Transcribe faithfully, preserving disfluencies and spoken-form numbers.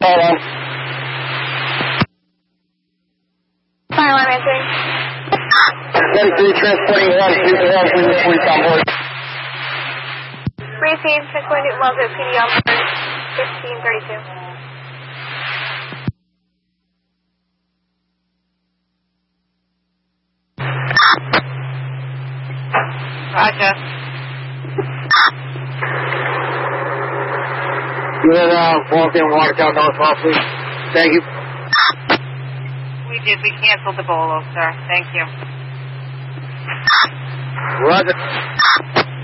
Hello. Fire alarm answering. thirty-three, transporting one, three to one, three to police on board. Received, transporting to Wells P D on board, fifteen thirty-two. Roger. You have uh, Walton Watertown Northwest, please. Thank you. We did. We canceled the bolo, sir. Thank you. Roger.